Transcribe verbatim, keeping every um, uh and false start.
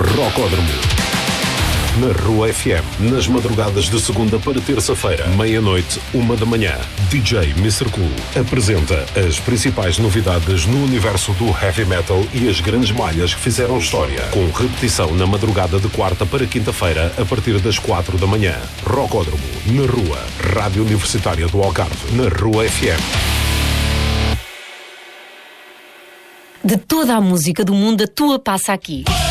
Rocódromo. Na Rua F M, nas madrugadas de segunda para terça-feira, meia-noite, uma da manhã. D J mister Cool apresenta as principais novidades no universo do heavy metal e as grandes malhas que fizeram história, com repetição na madrugada de quarta para quinta-feira, a partir das quatro da manhã. Rocódromo, na Rua, Rádio Universitária do Algarve, na Rua F M. De toda a música do mundo, a tua passa aqui.